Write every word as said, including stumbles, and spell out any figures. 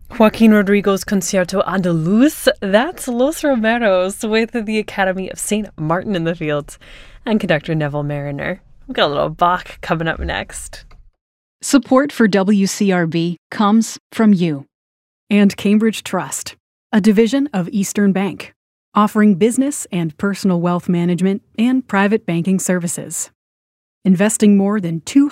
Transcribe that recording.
Joaquin Rodrigo's Concierto Andaluz. That's Los Romeros with the Academy of Saint Martin in the Fields and conductor Neville Mariner. We've got a little Bach coming up next. Support for W C R B comes from you and Cambridge Trust, a division of Eastern Bank, offering business and personal wealth management and private banking services. Investing more than two